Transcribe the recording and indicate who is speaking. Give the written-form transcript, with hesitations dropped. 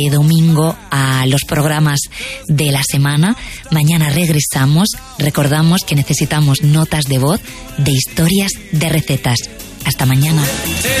Speaker 1: domingo a los programas de la semana. Mañana regresamos. Recordamos que necesitamos notas de voz de historias de recetas. Hasta mañana.